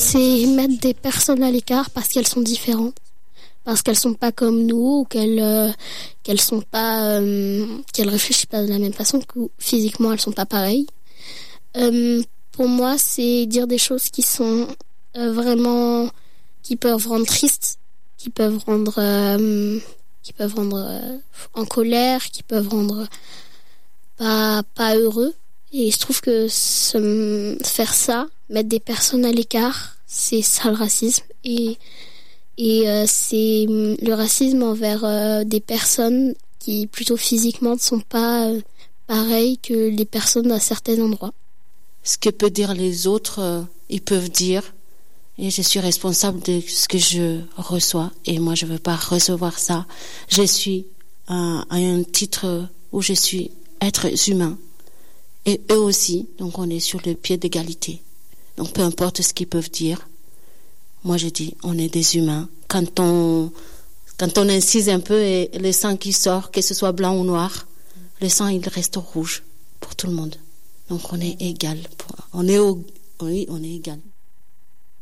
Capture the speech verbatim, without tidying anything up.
c'est mettre des personnes à l'écart parce qu'elles sont différentes, parce qu'elles sont pas comme nous, ou qu'elles euh, qu'elles sont pas, euh, qu'elles réfléchissent pas de la même façon, que physiquement elles sont pas pareilles. Euh, pour moi, c'est dire des choses qui sont euh, vraiment, qui peuvent rendre tristes, qui peuvent rendre, euh, qui peuvent rendre euh, en colère, qui peuvent rendre pas pas heureux. Et je trouve que ce, faire ça, mettre des personnes à l'écart, c'est ça le racisme. Et et euh, c'est le racisme envers euh, des personnes qui plutôt physiquement ne sont pas euh, pareilles que les personnes à certains endroits. Ce que peuvent dire les autres, euh, ils peuvent dire, et je suis responsable de ce que je reçois, et moi je ne veux pas recevoir ça. Je suis à, à un titre où je suis être humain, et eux aussi, donc on est sur le pied d'égalité. Donc peu importe ce qu'ils peuvent dire, moi je dis, on est des humains. Quand on, quand on incise un peu et le sang qui sort, que ce soit blanc ou noir, le sang il reste rouge pour tout le monde. Donc on est égal. On est au, oui, on est égal.